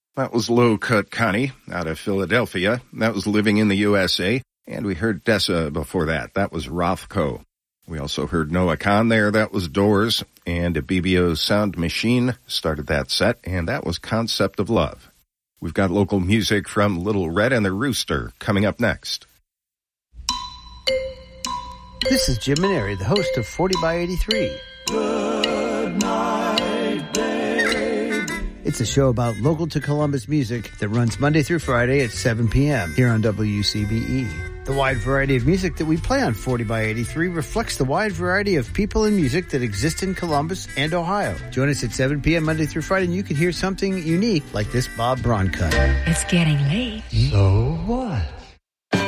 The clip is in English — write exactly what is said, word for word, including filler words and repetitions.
That was Low Cut Connie out of Philadelphia. That was Living in the U S A. And we heard Dessa before that. That was Rothko. We also heard Noah Kahn there. That was Doors. And B B O's Sound Machine started that set. And that was Concept of Love. We've got local music from Little Red and the Rooster coming up next. This is Jim Maneri, the host of forty by eighty-three. Good night, babe. It's a show about local to Columbus music that runs Monday through Friday at seven p.m. here on W C B E. The wide variety of music that we play on forty by eighty-three reflects the wide variety of people and music that exist in Columbus and Ohio. Join us at seven p.m. Monday through Friday and you can hear something unique like this Bob Braun cut. It's getting late. So what?